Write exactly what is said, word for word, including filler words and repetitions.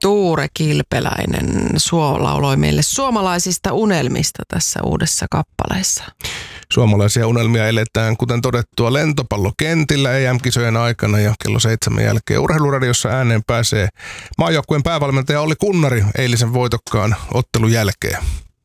Tuure Kilpeläinen Suo lauloi meille suomalaisista unelmista tässä uudessa kappaleessa. Suomalaisia unelmia eletään, kuten todettua, lentopallokentillä E M-kisojen aikana ja kello seitsemän jälkeen Urheiluradiossa ääneen pääsee maajoukkueen päävalmentaja Olli Kunnari eilisen voitokkaan ottelun jälkeen.